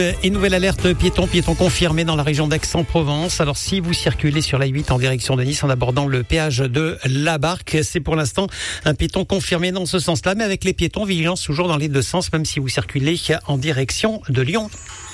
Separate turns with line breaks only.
Et nouvelle alerte piéton confirmé dans la région d'Aix-en-Provence. Alors si vous circulez sur la 8 en direction de Nice en abordant le péage de la Barque, c'est pour l'instant un piéton confirmé dans ce sens-là, mais avec les piétons, vigilance toujours dans les deux sens, même si vous circulez en direction de Lyon.